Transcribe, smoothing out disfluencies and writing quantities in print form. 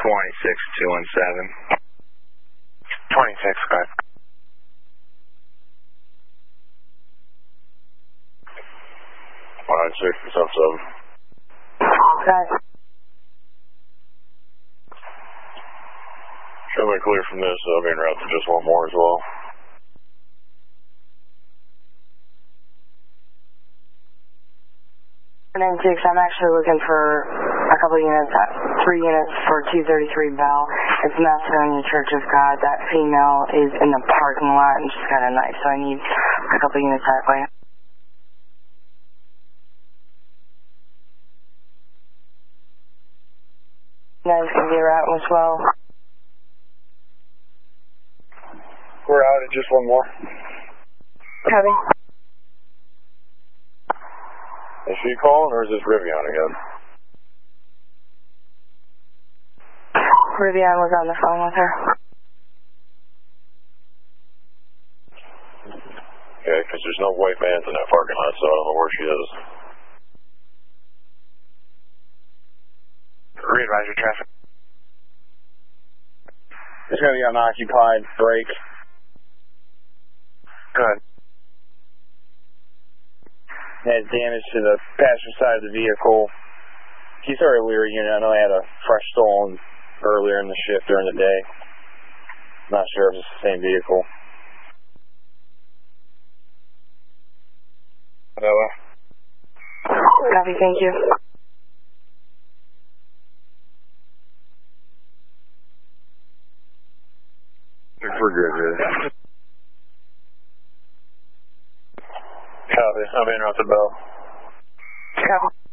26217. 26, go ahead. 196, 7. Okay. Show me clear from this, I'll be en route to just one more as well. I'm actually looking for a couple units, 3 units for 233 Bell. It's Macedonia Church of God. That female is in the parking lot and she's got a knife, so I need a couple units that way. You guys can be around as well. We're out at just one more. Copy. Is she calling or is this Rivian again? Rivian was on the phone with her. Okay, because there's no white vans in that parking lot, so I don't know where she is. Readvise your traffic. It's going to be unoccupied, break. Good. Had damage to the passenger side of the vehicle. He's our Leary unit. I know they had a fresh stolen earlier in the shift during the day. Not sure if it's the same vehicle. Copy, thank you. We're good, really. Copy. I'm en route to Bell. Copy.